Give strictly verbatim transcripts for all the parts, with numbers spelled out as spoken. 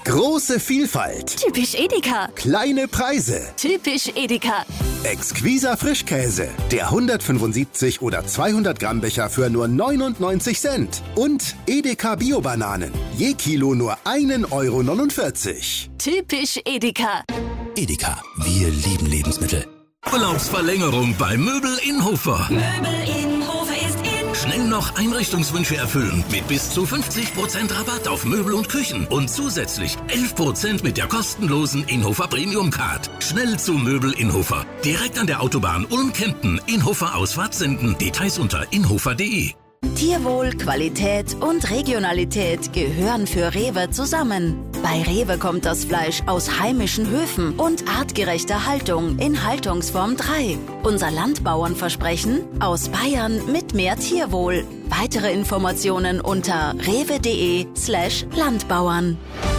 Große Vielfalt. Typisch Edeka. Kleine Preise. Typisch Edeka. Exquiser Frischkäse. Der hundertfünfundsiebzig oder zweihundert Gramm Becher für nur neunundneunzig Cent. Und Edeka Bio-Bananen. Je Kilo nur ein Euro neunundvierzig. Typisch Edeka. Edeka, wir lieben Lebensmittel. Urlaubsverlängerung bei Möbel Inhofer. Möbel Inhofer ist in. Schnell noch Einrichtungswünsche erfüllen mit bis zu fünfzig Prozent Rabatt auf Möbel und Küchen und zusätzlich elf Prozent mit der kostenlosen Inhofer Premium Card. Schnell zu Möbel Inhofer. Direkt an der Autobahn Ulm-Kempten. Inhofer Ausfahrt senden. Details unter inhofer punkt de. Tierwohl, Qualität und Regionalität gehören für Rewe zusammen. Bei Rewe kommt das Fleisch aus heimischen Höfen und artgerechter Haltung in Haltungsform drei. Unser Landbauernversprechen: aus Bayern mit mehr Tierwohl. Weitere Informationen unter rewe.de slash Landbauern.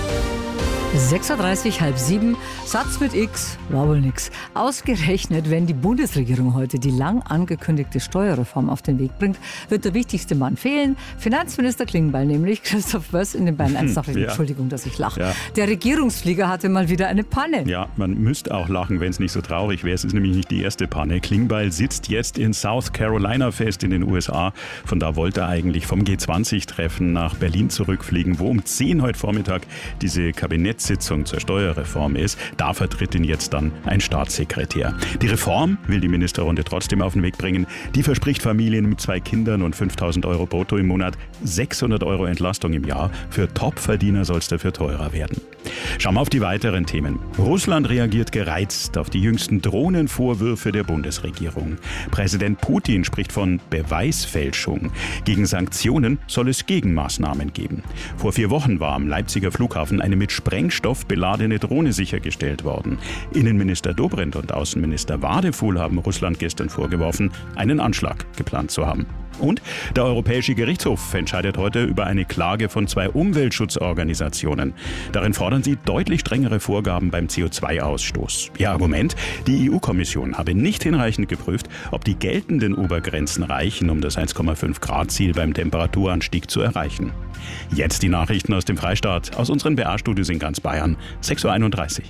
sechs Uhr dreißig, halb sieben, Satz mit X, war wohl nix. Ausgerechnet, wenn die Bundesregierung heute die lang angekündigte Steuerreform auf den Weg bringt, wird der wichtigste Mann fehlen. Finanzminister Klingbeil nämlich, Christoph Böss in den Bayern eins Nachrichten. Ja. Entschuldigung, dass ich lache. Ja. Der Regierungsflieger hatte mal wieder eine Panne. Ja, man müsste auch lachen, wenn es nicht so traurig wäre. Es ist nämlich nicht die erste Panne. Klingbeil sitzt jetzt in South Carolina fest in den U S A. Von da wollte er eigentlich vom G zwanzig Treffen nach Berlin zurückfliegen, wo um zehn heute Vormittag diese Kabinetts Sitzung zur Steuerreform ist. Da vertritt ihn jetzt dann ein Staatssekretär. Die Reform will die Ministerrunde trotzdem auf den Weg bringen. Die verspricht Familien mit zwei Kindern und fünftausend Euro brutto im Monat sechshundert Euro Entlastung im Jahr. Für Topverdiener soll es dafür teurer werden. Schauen wir auf die weiteren Themen. Russland reagiert gereizt auf die jüngsten Drohnenvorwürfe der Bundesregierung. Präsident Putin spricht von Beweisfälschung. Gegen Sanktionen soll es Gegenmaßnahmen geben. Vor vier Wochen war am Leipziger Flughafen eine mit Sprengstoff beladene Drohne sichergestellt worden. Innenminister Dobrindt und Außenminister Wadefuhl haben Russland gestern vorgeworfen, einen Anschlag geplant zu haben. Und der Europäische Gerichtshof entscheidet heute über eine Klage von zwei Umweltschutzorganisationen. Darin fordern sie deutlich strengere Vorgaben beim C O zwei Ausstoß. Ihr Argument: Die E U-Kommission habe nicht hinreichend geprüft, ob die geltenden Obergrenzen reichen, um das eins Komma fünf Grad Ziel beim Temperaturanstieg zu erreichen. Jetzt die Nachrichten aus dem Freistaat, aus unseren B R-Studios in ganz Bayern, sechs Uhr einunddreißig.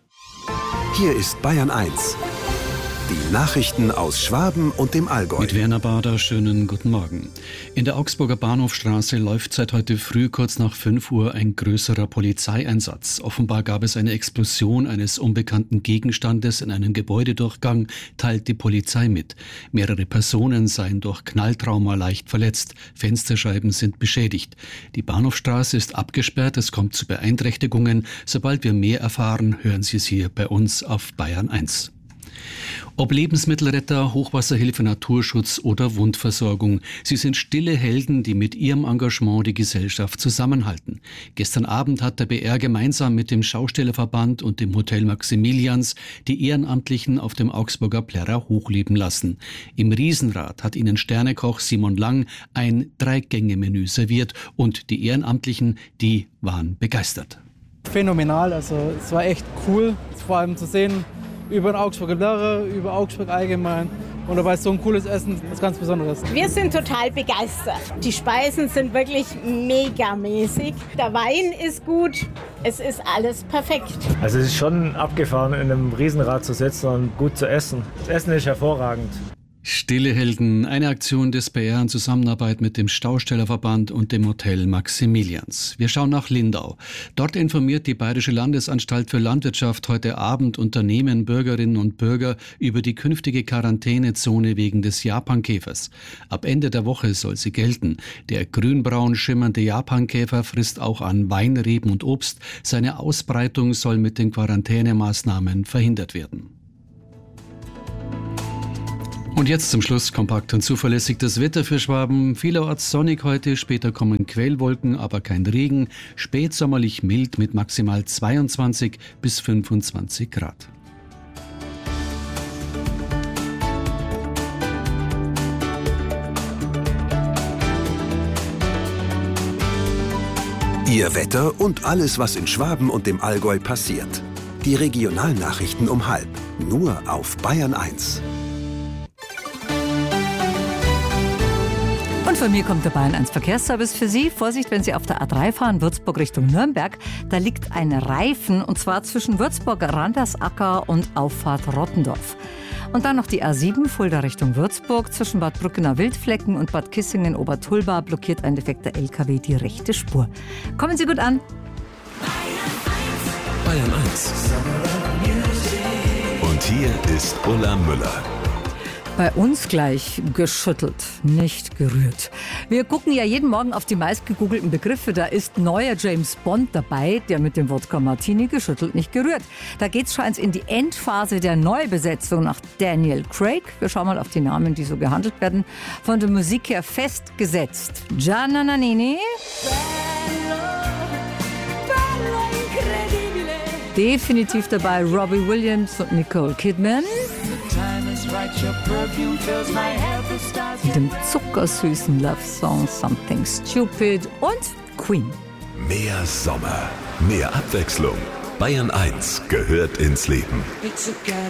Hier ist Bayern eins. Die Nachrichten aus Schwaben und dem Allgäu. Mit Werner Bader, schönen guten Morgen. In der Augsburger Bahnhofstraße läuft seit heute früh kurz nach fünf Uhr ein größerer Polizeieinsatz. Offenbar gab es eine Explosion eines unbekannten Gegenstandes in einem Gebäudedurchgang, teilt die Polizei mit. Mehrere Personen seien durch Knalltrauma leicht verletzt. Fensterscheiben sind beschädigt. Die Bahnhofstraße ist abgesperrt, es kommt zu Beeinträchtigungen. Sobald wir mehr erfahren, hören Sie es hier bei uns auf Bayern eins. Ob Lebensmittelretter, Hochwasserhilfe, Naturschutz oder Wundversorgung, sie sind stille Helden, die mit ihrem Engagement die Gesellschaft zusammenhalten. Gestern Abend hat der B R gemeinsam mit dem Schaustellerverband und dem Hotel Maximilians die Ehrenamtlichen auf dem Augsburger Plärrer hochleben lassen. Im Riesenrad hat ihnen Sternekoch Simon Lang ein Drei-Gänge-Menü serviert und die Ehrenamtlichen, die waren begeistert. Phänomenal, also es war echt cool, vor allem zu sehen, über den Augsburger Plärrer, über Augsburg allgemein. Und dabei ist so ein cooles Essen, was ganz Besonderes. Wir sind total begeistert. Die Speisen sind wirklich megamäßig. Der Wein ist gut. Es ist alles perfekt. Also es ist schon abgefahren, in einem Riesenrad zu sitzen und gut zu essen. Das Essen ist hervorragend. Stille Helden, eine Aktion des B R in Zusammenarbeit mit dem Schaustellerverband und dem Hotel Maximilians. Wir schauen nach Lindau. Dort informiert die Bayerische Landesanstalt für Landwirtschaft heute Abend Unternehmen, Bürgerinnen und Bürger über die künftige Quarantänezone wegen des Japankäfers. Ab Ende der Woche soll sie gelten. Der grünbraun schimmernde Japankäfer frisst auch an Weinreben und Obst. Seine Ausbreitung soll mit den Quarantänemaßnahmen verhindert werden. Und jetzt zum Schluss kompakt und zuverlässig das Wetter für Schwaben. Vielerorts sonnig heute, später kommen Quellwolken, aber kein Regen. Spätsommerlich mild mit maximal zweiundzwanzig bis fünfundzwanzig Grad. Ihr Wetter und alles, was in Schwaben und dem Allgäu passiert. Die Regionalnachrichten um halb. Nur auf Bayern eins. Und von mir kommt der Bayern eins Verkehrsservice für Sie. Vorsicht, wenn Sie auf der A drei fahren, Würzburg Richtung Nürnberg. Da liegt ein Reifen und zwar zwischen Würzburg, Randersacker und Auffahrt Rottendorf. Und dann noch die A sieben, Fulda Richtung Würzburg. Zwischen Bad Brückener Wildflecken und Bad Kissingen-Obertulba blockiert ein defekter L K W die rechte Spur. Kommen Sie gut an. Bayern eins. Und hier ist Ulla Müller. Bei uns gleich geschüttelt, nicht gerührt. Wir gucken ja jeden Morgen auf die meistgegoogelten Begriffe. Da ist neuer James Bond dabei, der mit dem Wodka Martini geschüttelt, nicht gerührt. Da geht's schon in die Endphase der Neubesetzung nach Daniel Craig. Wir schauen mal auf die Namen, die so gehandelt werden. Von der Musik her festgesetzt. Gianna Nannini. Definitiv dabei Robbie Williams und Nicole Kidman. Mit dem zuckersüßen Love-Song Something Stupid und Queen. Mehr Sommer, mehr Abwechslung. Bayern eins gehört ins Leben.